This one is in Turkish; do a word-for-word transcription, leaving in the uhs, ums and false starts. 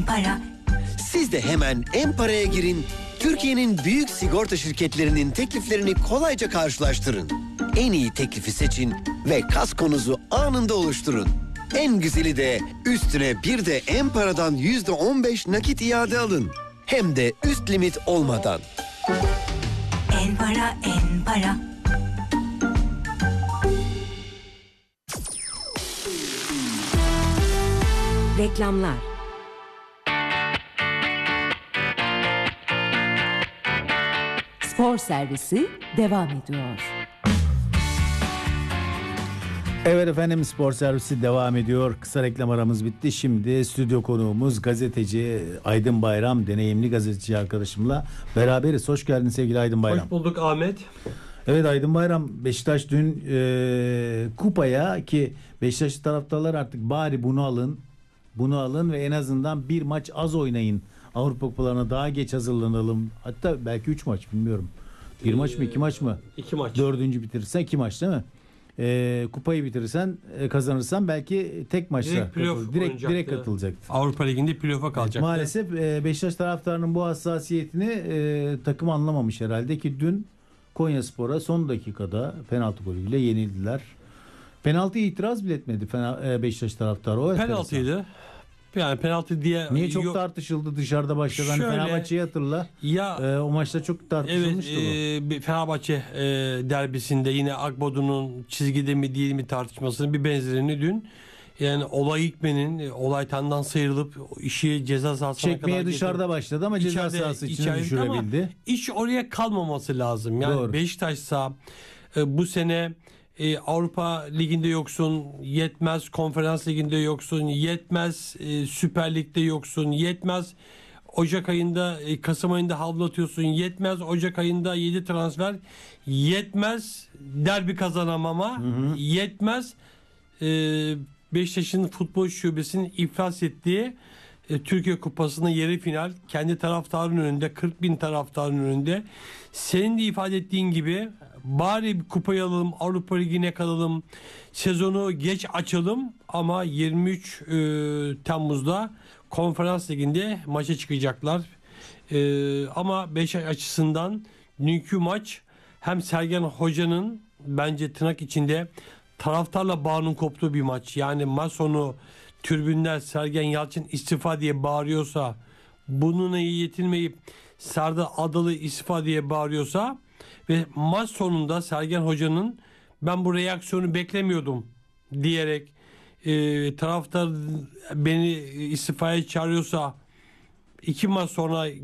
Enpara. Siz de hemen Enpara'ya girin. Türkiye'nin büyük sigorta şirketlerinin tekliflerini kolayca karşılaştırın. En iyi teklifi seçin ve kaskonuzu anında oluşturun. En güzeli de üstüne bir de Enpara'dan yüzde on beş nakit iade alın. Hem de üst limit olmadan. Enpara, Enpara. Reklamlar. Spor servisi devam ediyor. Evet efendim, spor servisi devam ediyor. Kısa reklam aramız bitti. Şimdi stüdyo konuğumuz gazeteci Aydın Bayram, deneyimli gazeteci arkadaşımla beraberiz. Hoş geldin sevgili Aydın Bayram. Hoş bulduk Ahmet. Evet Aydın Bayram, Beşiktaş dün e, kupaya, ki Beşiktaşlı taraftarlar artık bari bunu alın, bunu alın ve en azından bir maç az oynayın. Avrupa kupalarına daha geç hazırlanalım. Hatta belki üç maç, bilmiyorum. Bir ee, maç mı, iki maç mı? İki maç. Dördüncü bitirirsen iki maç değil mi? E, kupayı bitirirsen, e, kazanırsan belki tek maçta direkt, katıl, direkt, direkt katılacaktı. Avrupa Ligi'nde playoff'a kalacaktı. Maalesef e, Beşiktaş taraftarının bu hassasiyetini e, takım anlamamış herhalde ki dün Konyaspor'a son dakikada penaltı golüyle yenildiler. Penaltı itiraz bile etmedi Fena, e, Beşiktaş taraftarı. O penaltıydı. Yani penaltı diye. Niye çok yok. tartışıldı dışarıda başladı? Hani Fenerbahçe'yi hatırla. Ya e, o maçta çok tartışılmıştı evet, bu. E, Fenerbahçe e, derbisinde yine Akbodu'nun çizgide mi değil mi tartışmasının bir benzerini dün, yani olay hikmenin olay tandan sıyrılıp işi ceza sahasına çekmeye kadar dışarıda getirip, başladı ama ceza içeride, sahası içine içeride düşürebildi. Ama iş oraya kalmaması lazım. Yani Doğru. Beşiktaş'sa e, bu sene e, Avrupa Ligi'nde yoksun, yetmez Konferans Ligi'nde yoksun, yetmez e, Süper Lig'de yoksun, yetmez Ocak ayında, e, Kasım ayında havlu atıyorsun, yetmez Ocak ayında yedi transfer, yetmez derbi kazanamama, hı hı. yetmez e, Beşiktaş'ın futbol şubesinin iflas ettiği e, Türkiye Kupası'nın yarı final, kendi taraftarın önünde, kırk bin taraftarın önünde. Senin de ifade ettiğin gibi bari bir kupayı alalım, Avrupa Ligi'ne kalalım, sezonu geç açalım ama yirmi üç e, Temmuz'da Konferans Ligi'nde maça çıkacaklar. E, ama Beşiktaş açısından dünkü maç hem Sergen Hoca'nın bence tırnak içinde taraftarla bağının koptuğu bir maç. Yani maç sonu tribünler Sergen Yalçın istifa diye bağırıyorsa, bununla yetinmeyip Serdar Adalı istifa diye bağırıyorsa ve maç sonunda Sergen Hoca'nın ben bu reaksiyonu beklemiyordum diyerek e, taraftar beni istifaya çağırıyorsa, iki maç sonra